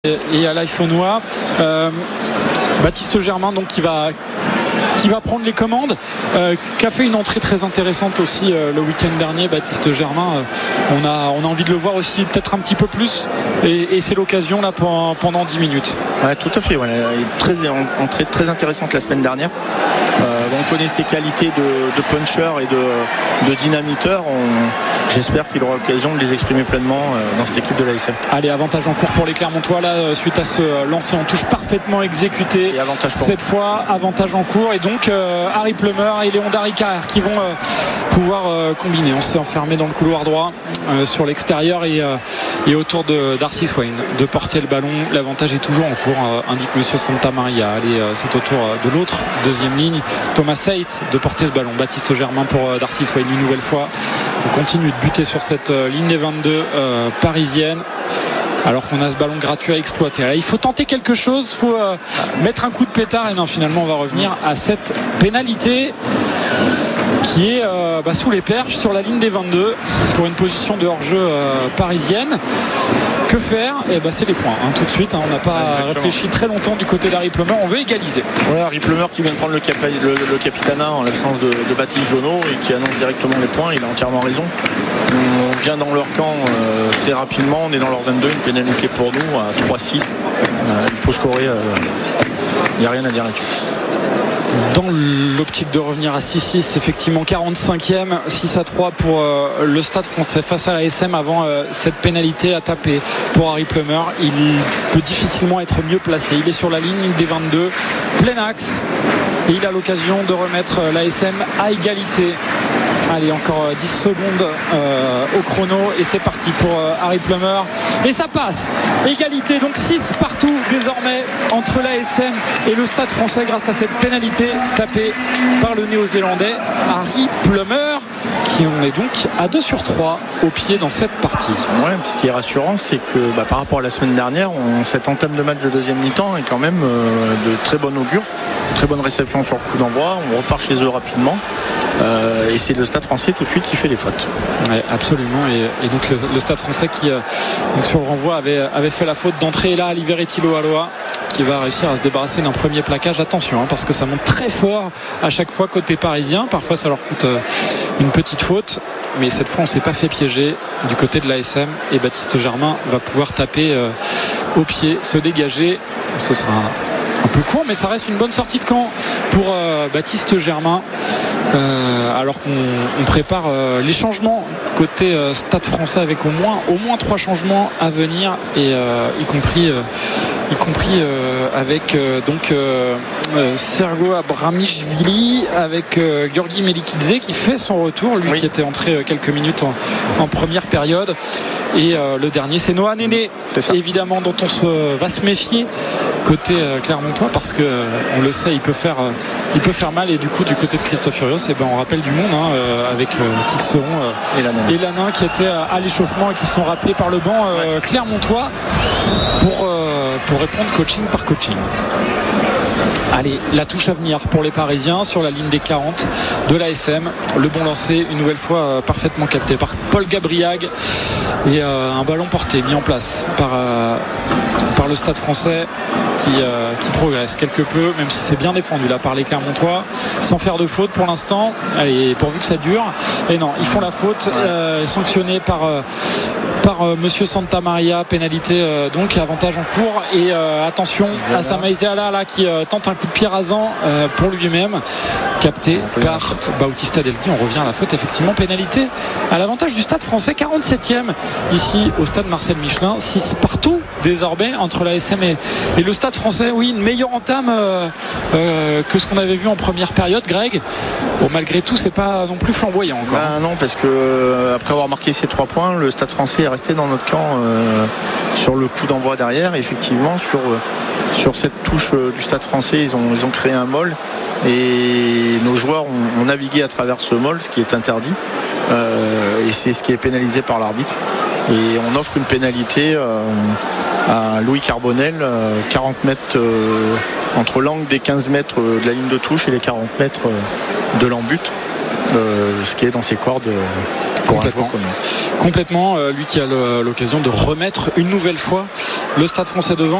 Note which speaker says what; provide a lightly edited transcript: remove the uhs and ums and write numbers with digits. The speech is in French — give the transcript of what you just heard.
Speaker 1: et à l'iPhone. Baptiste Germain donc qui va prendre les commandes, qui a fait une entrée très intéressante aussi le week-end dernier. Baptiste Germain, on a envie de le voir aussi peut-être un petit peu plus, et c'est l'occasion là pendant 10 minutes.
Speaker 2: Ouais, tout à fait, ouais. Entrée très intéressante la semaine dernière. On connaît ses qualités de puncher et de dynamiteur. J'espère qu'il aura l'occasion de les exprimer pleinement dans cette équipe de l'ASM.
Speaker 1: Allez, avantage en cours pour les Clermontois là, suite à ce lancer en touche parfaitement exécuté. Cette fois, avantage en cours, et donc Harry Plummer et Léon Darry-Carrère qui vont pouvoir combiner. On s'est enfermé dans le couloir droit sur l'extérieur et autour de Darcy Swain de porter le ballon. L'avantage est toujours en cours, indique Monsieur Santamaria. Allez, c'est au tour de l'autre deuxième ligne, Thomas Seit, de porter ce ballon. Baptiste Germain pour Darcy Swain une nouvelle fois. On continue de buter sur cette ligne des 22 parisienne, alors qu'on a ce ballon gratuit à exploiter. Alors, il faut tenter quelque chose, il faut mettre un coup de pétard, et non, finalement on va revenir à cette pénalité qui est sous les perches sur la ligne des 22 pour une position de hors-jeu parisienne. Que faire? C'est les points, tout de suite, on n'a pas réfléchi très longtemps du côté d'Harry Plummer, on veut égaliser.
Speaker 2: Ouais, Harry Plummer qui vient de prendre le capitanat en l'absence de Baptiste Jonot et qui annonce directement les points. Il a entièrement raison. On vient dans leur camp très rapidement, on est dans leur 22, une pénalité pour nous à 3-6. Il faut scorer, il n'y a rien à dire là-dessus.
Speaker 1: Dans l'optique de revenir à 6-6, effectivement 45e, 6-3 pour le Stade Français face à la SM avant cette pénalité à taper pour Harry Plummer. Il peut difficilement être mieux placé. Il est sur la ligne des 22, plein axe, et il a l'occasion de remettre la SM à égalité. Allez, encore 10 secondes au chrono, et c'est parti pour Harry Plummer, et ça passe. Égalité, donc 6 partout désormais entre l'ASM et le Stade Français grâce à cette pénalité tapée par le Néo-Zélandais Harry Plummer, qui en est donc à 2/3 au pied dans cette partie.
Speaker 2: Ouais, ce qui est rassurant, c'est que par rapport à la semaine dernière, cette entame de match de deuxième mi-temps est quand même de très bon augure, très bonne réception sur le coup d'envoi. On repart chez eux rapidement, et c'est le Stade Français tout de suite qui fait les fautes.
Speaker 1: Ouais, absolument, et donc le Stade Français qui donc sur le renvoi avait fait la faute d'entrée, et là Aliveretti Loaloa qui va réussir à se débarrasser d'un premier plaquage. Attention, parce que ça monte très fort à chaque fois côté parisien. Parfois ça leur coûte une petite faute, mais cette fois on ne s'est pas fait piéger du côté de l'ASM, et Baptiste Germain va pouvoir taper au pied, se dégager. Ce sera un peu court, mais ça reste une bonne sortie de camp pour Baptiste Germain, alors qu'on prépare les changements côté Stade Français, avec au moins 3 changements à venir, et y compris avec Sergo Abramishvili, avec Georgi Melikidze qui fait son retour, lui qui était entré quelques minutes en première période, et le dernier c'est Noah Néné, évidemment, dont on va se méfier côté Clermontois, parce que on le sait, il peut faire mal, et du coup du côté de Christophe Furios, on rappelle du monde, avec Tixeron et Lanin qui étaient à l'échauffement et qui sont rappelés par le banc clermontois pour répondre coaching par coaching. Allez, la touche à venir pour les Parisiens sur la ligne des 40 de l'ASM. Le bon lancer, une nouvelle fois parfaitement capté par Paul Gabriag, et un ballon porté, mis en place par le Stade Français qui progresse quelque peu, même si c'est bien défendu là par les Clermontois, sans faire de faute pour l'instant. Allez, pourvu que ça dure. Et non, ils font la faute, sanctionnée par Monsieur Santamaria, pénalité, donc avantage en cours, et attention à Samaïzéala là qui tente un coup de pied rasant pour lui-même, capté par Bautista Delki. On revient à la faute, effectivement, pénalité à l'avantage du Stade Français. 47e ici au stade Marcel Michelin, 6 partout désormais entre la SM et le Stade Français. Oui, une meilleure entame que ce qu'on avait vu en première période, Greg. Bon, malgré tout, c'est pas non plus flamboyant encore.
Speaker 2: Non, parce que après avoir marqué ces 3 points, le Stade Français est resté dans notre camp sur le coup d'envoi derrière. Et effectivement, sur cette touche du Stade Français, ils ont créé un molle, et nos joueurs ont navigué à travers ce molle, ce qui est interdit, et c'est ce qui est pénalisé par l'arbitre. Et on offre une pénalité à Louis Carbonel, 40 mètres entre l'angle des 15 mètres de la ligne de touche et les 40 mètres de l'embut. ce qui est dans ses cordes pour un joueur comme lui.
Speaker 1: Complètement, lui qui a l'occasion de remettre une nouvelle fois le Stade Français devant.